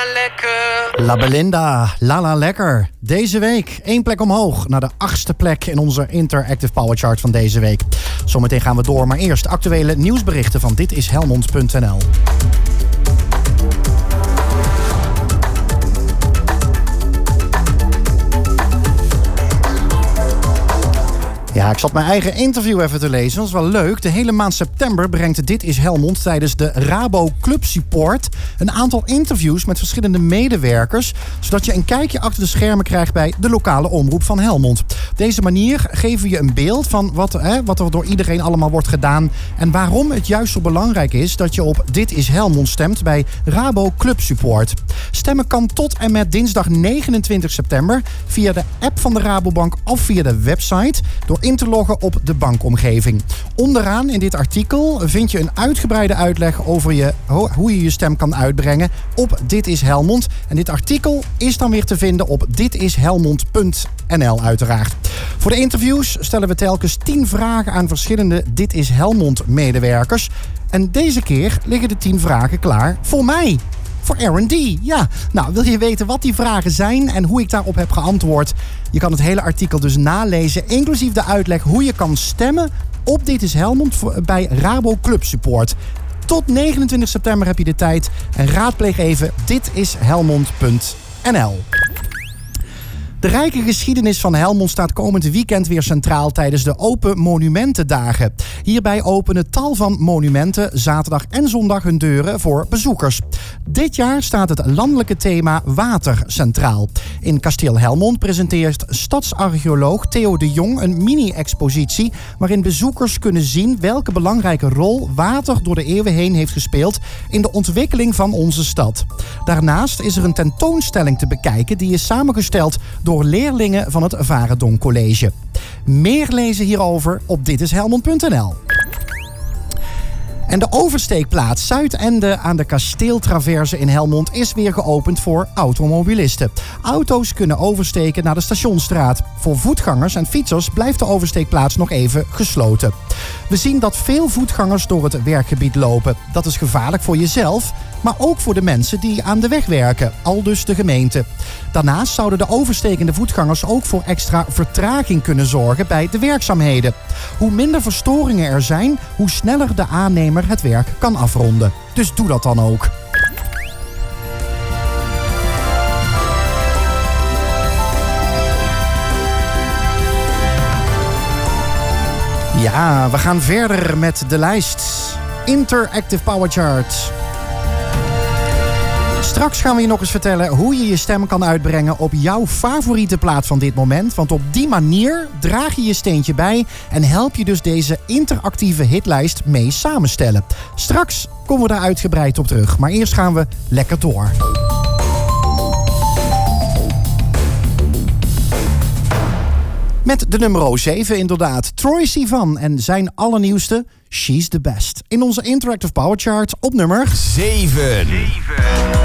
lekker. La Belinda, Lala Lekker. Deze week 1 plek omhoog naar de 8e plek in onze Interactive Power Chart van deze week. Zometeen gaan we door, maar eerst actuele nieuwsberichten van ditishelmond.nl. Ja, ik zat mijn eigen interview even te lezen. Dat is wel leuk. De hele maand september brengt Dit is Helmond tijdens de Rabo Club Support een aantal interviews met verschillende medewerkers, zodat je een kijkje achter de schermen krijgt bij de lokale omroep van Helmond. Op deze manier geven we je een beeld van wat er door iedereen allemaal wordt gedaan en waarom het juist zo belangrijk is dat je op Dit is Helmond stemt bij Rabo Club Support. Stemmen kan tot en met dinsdag 29 september via de app van de Rabobank of via de website door in te loggen op de bankomgeving. Onderaan in dit artikel vind je een uitgebreide uitleg over hoe je je stem kan uitbrengen op Dit is Helmond. En dit artikel is dan weer te vinden op ditishelmond.nl uiteraard. Voor de interviews stellen we telkens 10 vragen aan verschillende Dit is Helmond medewerkers. En deze keer liggen de 10 vragen klaar voor mij. Voor R&D, ja. Nou, wil je weten wat die vragen zijn en hoe ik daarop heb geantwoord? Je kan het hele artikel dus nalezen, inclusief de uitleg hoe je kan stemmen op Dit is Helmond bij Rabo Club Support. Tot 29 september heb je de tijd en raadpleeg even ditishelmond.nl. De rijke geschiedenis van Helmond staat komend weekend weer centraal tijdens de Open Monumentendagen. Hierbij openen tal van monumenten zaterdag en zondag hun deuren voor bezoekers. Dit jaar staat het landelijke thema water centraal. In Kasteel Helmond presenteert stadsarcheoloog Theo de Jong een mini-expositie waarin bezoekers kunnen zien welke belangrijke rol water door de eeuwen heen heeft gespeeld in de ontwikkeling van onze stad. Daarnaast is er een tentoonstelling te bekijken die is samengesteld door leerlingen van het Varendonk College. Meer lezen hierover op ditishelmond.nl. En de oversteekplaats Zuidende aan de Kasteeltraverse in Helmond is weer geopend voor automobilisten. Auto's kunnen oversteken naar de Stationsstraat. Voor voetgangers en fietsers blijft de oversteekplaats nog even gesloten. We zien dat veel voetgangers door het werkgebied lopen. Dat is gevaarlijk voor jezelf, maar ook voor de mensen die aan de weg werken, aldus de gemeente. Daarnaast zouden de overstekende voetgangers ook voor extra vertraging kunnen zorgen bij de werkzaamheden. Hoe minder verstoringen er zijn, hoe sneller de aannemer het werk kan afronden. Dus doe dat dan ook. Ja, we gaan verder met de lijst Interactive Power Chart. Straks gaan we je nog eens vertellen hoe je je stem kan uitbrengen op jouw favoriete plaat van dit moment. Want op die manier draag je je steentje bij en help je dus deze interactieve hitlijst mee samenstellen. Straks komen we daar uitgebreid op terug, maar eerst gaan we lekker door. Met de nummer 7 inderdaad, Troye Sivan en zijn allernieuwste She's the Best. In onze Interactive Power Chart op nummer 7.